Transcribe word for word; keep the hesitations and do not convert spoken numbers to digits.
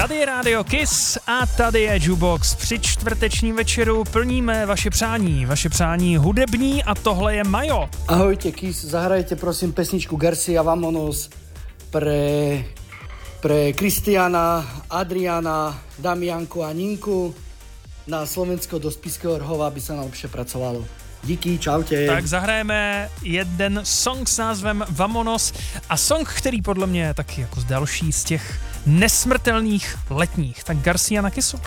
Tady je Rádio Kiss a tady je Jukebox. Při čtvrtečním večeru plníme vaše přání, vaše přání hudební a tohle je Majo. Ahojte Kiss, zahrajte prosím pesničku Garcia Vamonos pre, pre Kristiana, Adriana, Damianku a Ninku na Slovensko do Spišského Rhova, aby sa nám lepšie pracovalo. Díky, čaute. Tak zahrajeme jeden song s názvem Vamonos a song, který podle mě je taky jako z další z těch nesmrtelných letních. Tak Garcia na Kissu.